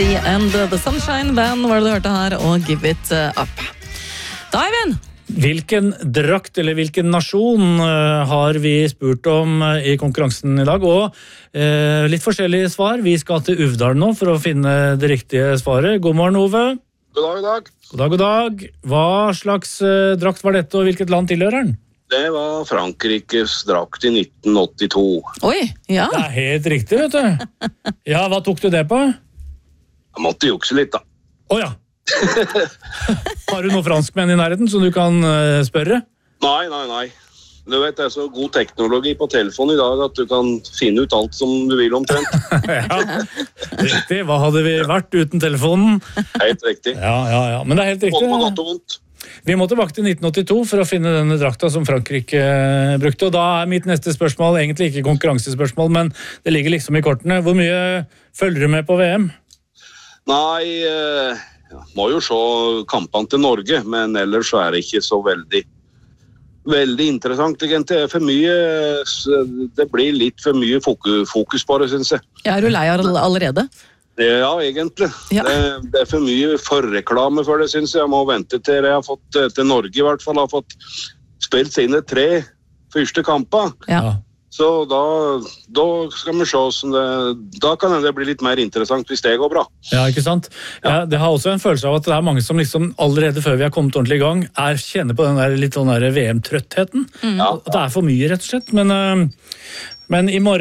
CC and The Sunshine Band var det du hørte her, og Give It Up. Da, Eivind! Hvilken drakt eller hvilken nasjon har vi spurt om i konkurransen i dag? Og litt forskjellige svar. Vi skal til Uvdal nå for å finne det riktige svaret. God morgen, Ove. God dag, god dag. God dag, god dag. Hva slags drakt var dette, og hvilket land tilhører den? Det var Frankrikes drakt i 1982. Oi, ja. Det er helt riktig, vet du. Ja, hva tok du det på? Jeg måtte jukse litt, da. Åja. Har du noen franskmenn i nærheten som du kan spørre? Nei. Du vet, det er så god teknologi på telefonen i dag at du kan finne ut alt som du vil omtrent. Ja, riktig. Hva hadde vi vært uten telefonen? Helt riktig. Ja. Men det er helt Både på riktig. godt og vondt. Vi må tilbake til 1982 for å finne denne drakta som Frankrike brukte. Og da er mitt neste spørsmål egentlig ikke konkurransespørsmål, men det ligger liksom i kortene. Hvor mye følger du med på VM? Nei, må jo se kampene til Norge, men ellers så er det ikke så veldig interessant egentlig. Det blir litt for mye fokus på det, synes jeg. Ja, er du lei allerede? Ja, egentlig. Ja. Det er for mye forreklame for det, synes jeg. Jeg må vente til jeg har fått, til Norge i hvert fall, har fått spilt sine 3 første kamper. Ja. Så da skal vi se hvordan da kan det bli litt mer interessant hvis det går bra. Ja, ikke sant? Ja, det har også en følelse av at det er mange som liksom allerede før vi har kommet ordentlig i gang kjenner på den der litt sånn der VM-trøttheten. At det er for mye, rett og slett. Men i morgen